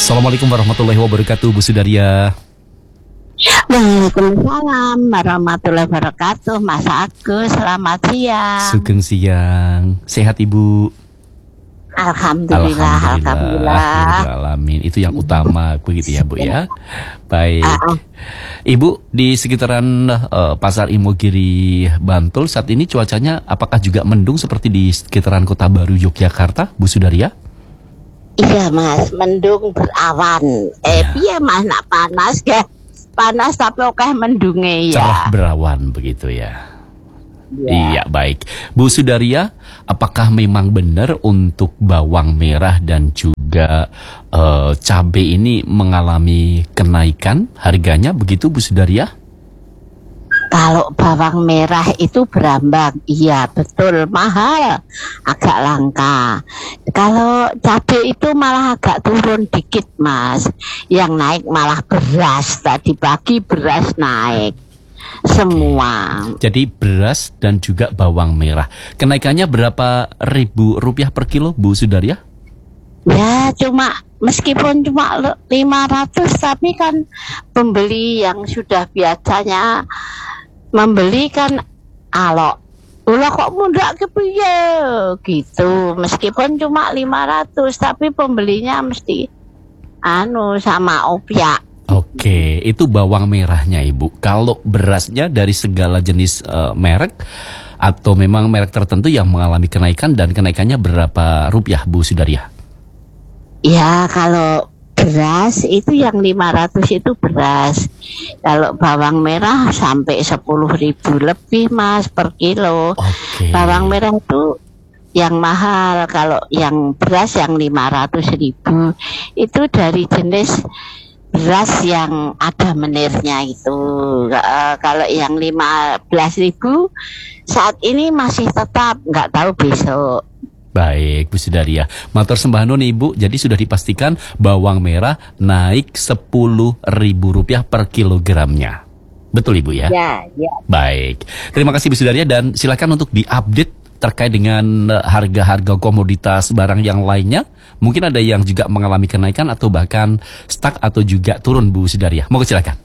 Assalamualaikum warahmatullahi wabarakatuh, Bu Sudaria. Waalaikumsalam warahmatullahi wabarakatuh, Mas Agus. Selamat siang. Sugeng siang. Sehat Ibu? Alhamdulillah. Alamin. Itu yang utama begitu ya, Bu ya. Baik. Ibu, di sekitaran Pasar Imogiri Bantul saat ini cuacanya apakah juga mendung seperti di sekitaran Kota Baru Yogyakarta, Bu Sudaria? Iya Mas, mendung berawan. Iya Mas, nak panas ya. Panas tapi oke mendunge ya. Cerah berawan begitu ya. Iya, baik. Bu Sudaria, apakah memang benar untuk bawang merah dan juga cabai ini mengalami kenaikan harganya begitu, Bu Sudaria? Kalau bawang merah itu berambang, iya betul, mahal, agak langka. Kalau cabai itu malah agak turun dikit Mas. Yang naik malah beras, tadi pagi beras naik semua. Jadi beras dan juga bawang merah. Kenaikannya berapa ribu rupiah per kilo, Bu Sudaria? Ya meskipun cuma 500, tapi kan pembeli yang sudah biasanya membeli kan alok. Ulah kok mudah kepiye gitu. Meskipun cuma 500, tapi pembelinya mesti sama opiak. Oke, itu bawang merahnya Ibu. Kalau berasnya dari segala jenis merek atau memang merek tertentu yang mengalami kenaikan dan kenaikannya berapa rupiah, Bu Sudaria? Ya, kalau beras itu yang 500 itu beras. Kalau bawang merah sampai 10.000 lebih Mas per kilo. Bawang merah itu yang mahal. Kalau yang beras yang 500.000 itu dari jenis beras yang ada menirnya itu. Kalau yang 15.000 saat ini masih tetap, nggak tahu besok. Baik, Bu Sudaria. Matur sembah nun Ibu. Jadi sudah dipastikan bawang merah naik Rp10.000 per kilogramnya. Betul Ibu ya? Ya. Baik. Terima kasih Bu Sudaria dan silakan untuk diupdate terkait dengan harga-harga komoditas barang yang lainnya. Mungkin ada yang juga mengalami kenaikan atau bahkan stuck atau juga turun, Bu Sudaria. Mau silakan.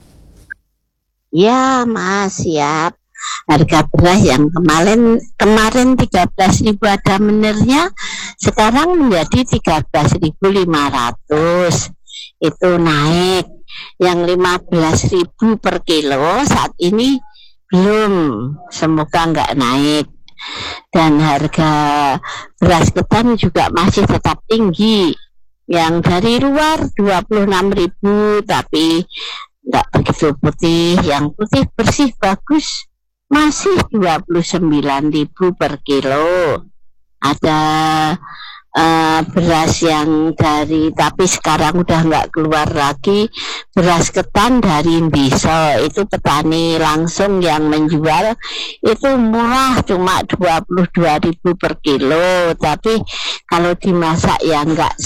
Ya Mas, siap. Harga beras yang kemarin 13.000 ada menirnya, sekarang menjadi 13.500. Itu naik. Yang 15.000 per kilo saat ini belum, semoga nggak naik. Dan harga beras ketan juga masih tetap tinggi. Yang dari luar 26.000, tapi nggak begitu putih. Yang putih bersih bagus masih 29.000 per kilo. Ada beras yang tapi sekarang udah nggak keluar lagi. Beras ketan dari Biso, itu petani langsung yang menjual, itu murah, cuma 22.000 per kilo. Tapi kalau dimasak ya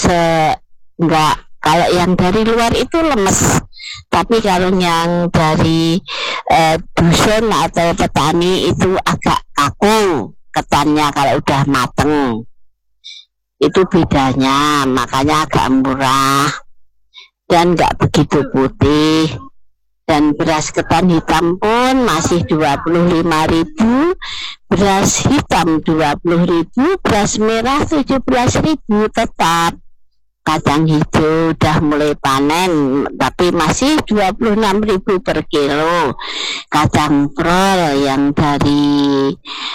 kalau yang dari luar itu lemes. Tapi kalau yang dari dusun atau petani itu agak kaku ketannya kalau udah mateng. Itu bedanya, makanya agak murah dan nggak begitu putih. Dan beras ketan hitam pun masih 25.000, beras hitam 20.000, beras merah 17.000 tetap. Kacang hijau udah mulai panen, tapi masih 26.000 per kilo. Kacang prol yang dari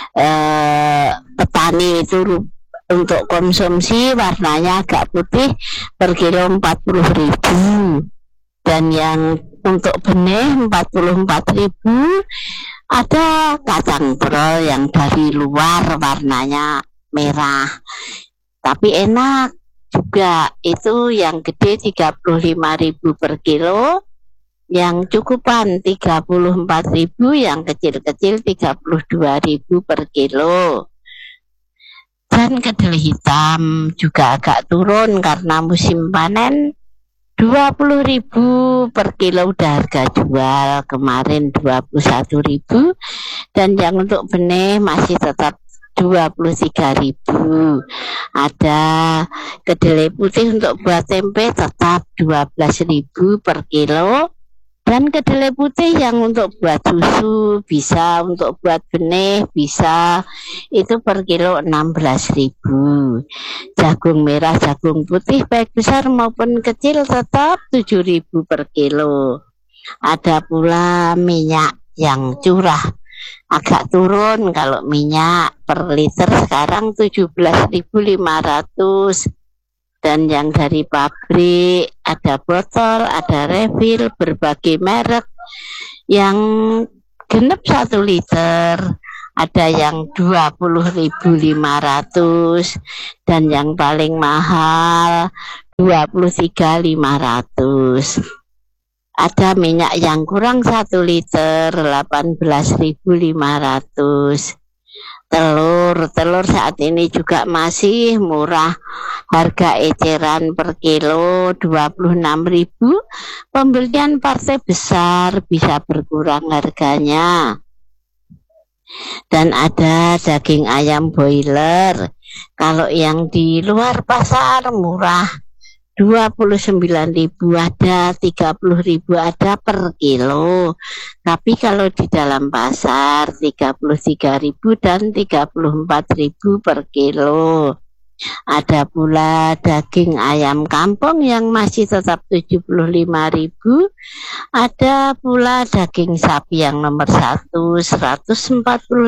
petani itu untuk konsumsi warnanya agak putih per kilo 40.000. Dan yang untuk benih 44.000. Ada kacang prol yang dari luar warnanya merah, tapi enak juga. Itu yang gede 35.000 per kilo, yang cukupan 34.000, yang kecil-kecil 32.000 per kilo. Dan kedelai hitam juga agak turun karena musim panen, 20.000 per kilo udah harga jual, kemarin 21.000. Dan yang untuk benih masih tetap 23.000. Ada kedelai putih untuk buat tempe tetap 12.000 per kilo. Dan kedelai putih yang untuk buat susu bisa, untuk buat benih bisa, itu per kilo 16.000. Jagung merah, jagung putih baik besar maupun kecil tetap 7.000 per kilo. Ada pula minyak yang curah, agak turun kalau minyak per liter sekarang 17.500. Dan yang dari pabrik ada botol, ada refill, berbagai merek. Yang genep 1 liter ada yang 20.500 dan yang paling mahal 23.500. Ada minyak yang kurang 1 liter 18.500. Telur saat ini juga masih murah, harga eceran per kilo 26.000. Pembelian partai besar bisa berkurang harganya. Dan ada daging ayam boiler, kalau yang di luar pasar murah 29.000, ada 30.000 ada per kilo. Tapi kalau di dalam pasar 33.000 dan 34.000 per kilo. Ada pula daging ayam kampung yang masih tetap 75.000. Ada pula daging sapi yang nomor 1 145.000,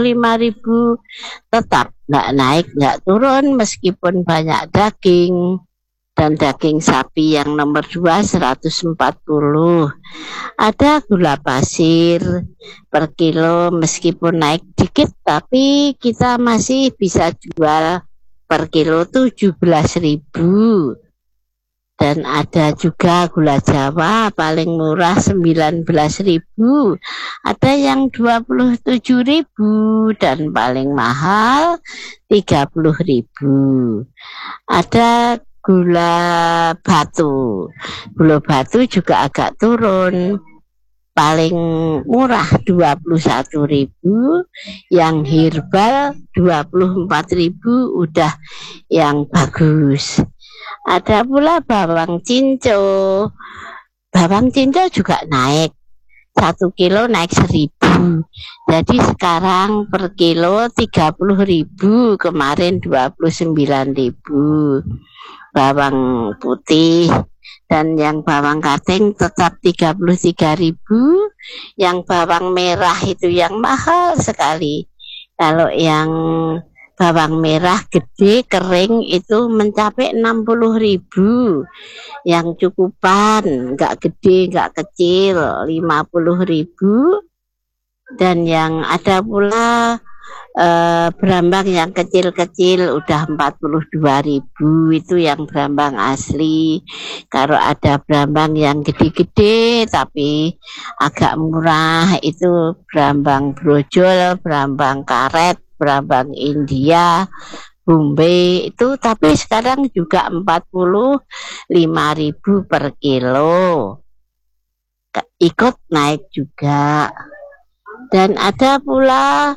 tetap nggak naik nggak turun meskipun banyak daging. Dan daging sapi yang nomor 2 140. Ada gula pasir per kilo meskipun naik dikit tapi kita masih bisa jual per kilo 17.000. Dan ada juga gula Jawa paling murah 19.000, ada yang 27.000 dan paling mahal 30.000. Ada gula batu juga agak turun, paling murah 21.000, yang herbal 24.000 udah yang bagus. Ada pula bawang cinco juga naik, 1 kilo naik 1.000, jadi sekarang per kilo 30.000, kemarin 29.000. Bawang putih dan yang bawang kating tetap 33.000. Yang bawang merah itu yang mahal sekali. Kalau yang bawang merah gede kering itu mencapai 60.000. Yang cukupan nggak gede nggak kecil 50.000. Dan yang ada pula berambang yang kecil-kecil udah 42.000, itu yang berambang asli. Kalau ada berambang yang gede-gede tapi agak murah itu berambang brojol, berambang karet, berambang India, Bombay itu, tapi sekarang juga 45.000 per kilo, ikut naik juga. Dan ada pula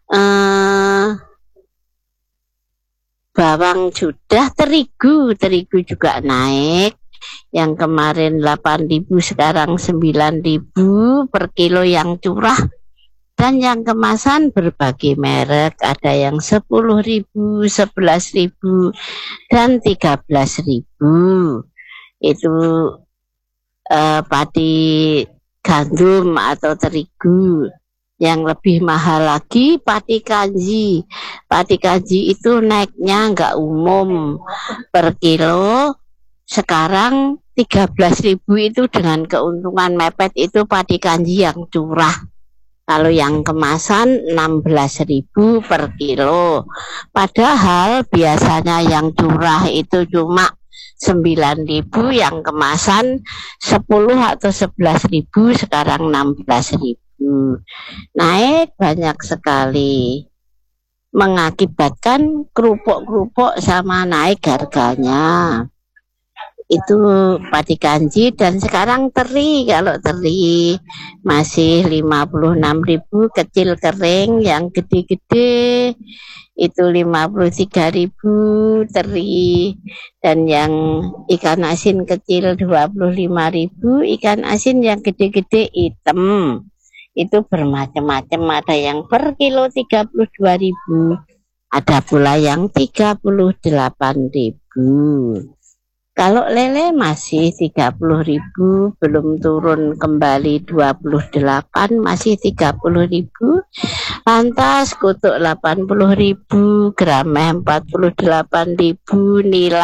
bawang sudah, terigu juga naik, yang kemarin 8.000 sekarang 9.000 per kilo yang curah. Dan yang kemasan berbagai merek, ada yang 10.000, 11.000 dan 13.000. Itu padi gandum atau terigu. Yang lebih mahal lagi padi kanji. Padi kanji itu naiknya nggak umum, per kilo sekarang 13.000, itu dengan keuntungan mepet, itu padi kanji yang curah. Kalau yang kemasan 16.000 per kilo. Padahal biasanya yang curah itu cuma 9.000, yang kemasan 10 atau 11.000, sekarang 16.000. Naik banyak sekali, mengakibatkan kerupuk-kerupuk sama naik harganya. itu padi kanji, dan sekarang teri. Kalau teri masih 56.000 kecil kering, yang gede-gede itu 53.000 teri, dan yang ikan asin kecil 25.000, ikan asin yang gede-gede hitam itu bermacam-macam, ada yang per kilo 32.000, ada pula yang 38.000. Kalau lele masih 30.000, belum turun kembali 28, masih 30.000. Lantas kutuk 80.000, grameh 48.000,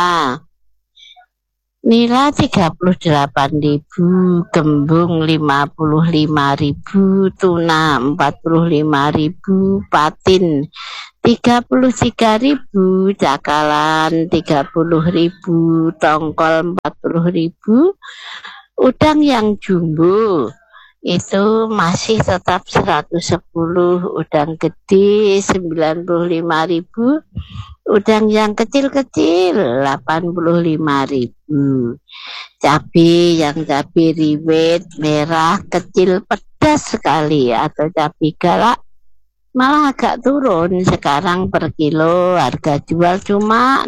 nila 38.000, gembung 55.000, tuna 45.000, patin 33.000, cakalan 30.000, tongkol 40.000, udang yang jumbo itu masih tetap 110, udang gede 95.000, udang yang kecil-kecil 85.000. Cabai yang cabai rawit merah kecil pedas sekali atau cabai galak malah agak turun, sekarang per kilo harga jual cuma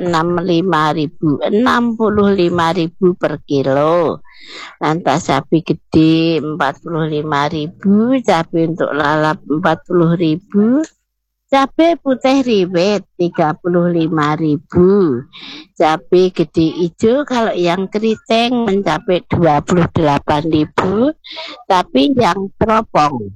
65.000 per kilo. Lantas cabai gede 45.000, cabai untuk lalap 40.000, cabai putih rawit 35.000, cabai gede hijau kalau yang keriting mencapai 28.000, tapi yang teropong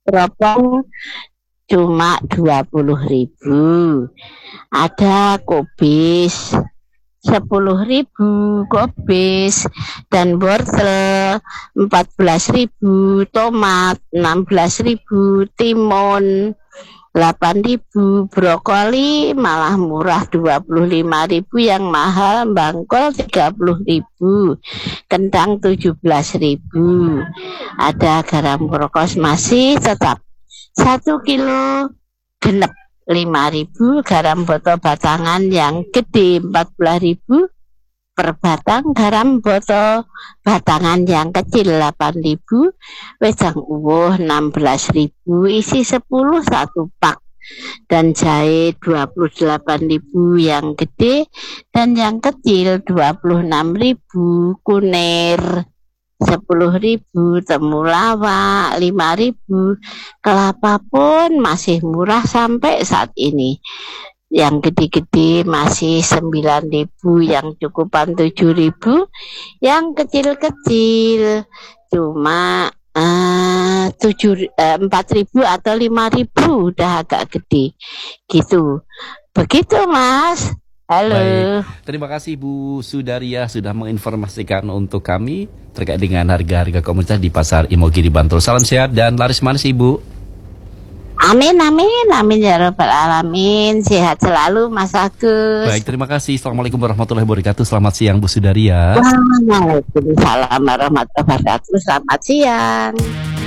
cuma 20.000. Ada kubis 10.000 kubis, dan wortel 14.000, tomat 16.000, timun 8.000, brokoli malah murah 25.000, yang mahal bangkol 30.000, kentang 17.000. Ada garam krokos masih tetap 1 kilo genep 5.000, garam botol batangan yang gede 14.000 per batang, garam botol batangan yang kecil 8.000, wedang uwuh 16.000, isi 10 1 pak, dan jahe 28.000 yang gede, dan yang kecil 26.000, kunir 10.000, temulawak 5.000, kelapa pun masih murah sampai saat ini. Yang gede-gede masih 9.000, yang cukupan 7.000, yang kecil-kecil cuma 4.000 atau 5.000, udah agak gede gitu. Begitu Mas. Halo. Baik, terima kasih Bu Sudaria sudah menginformasikan untuk kami terkait dengan harga-harga komoditas di Pasar Imogiri Bantul. Salam sehat dan laris manis Ibu. Amin, amin, amin ya rabbal alamin. Sehat selalu Mas Agus. Baik, terima kasih. Assalamualaikum warahmatullahi wabarakatuh. Selamat siang Bu Sudaria. Waalaikumsalam warahmatullahi wabarakatuh. Selamat siang.